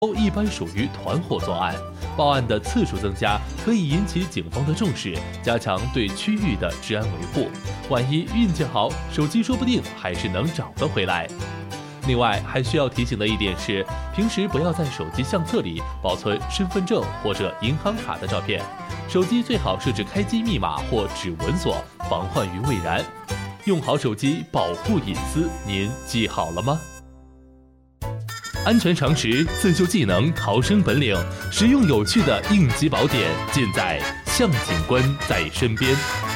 一般属于团伙作案，报案的次数增加，可以引起警方的重视，加强对区域的治安维护。万一运气好，手机说不定还是能找得回来。另外，还需要提醒的一点是，平时不要在手机相册里保存身份证或者银行卡的照片，手机最好设置开机密码或指纹锁，防患于未然。用好手机，保护隐私，您记好了吗？安全常识、自救技能、逃生本领，实用有趣的应急宝典，尽在向警官在身边。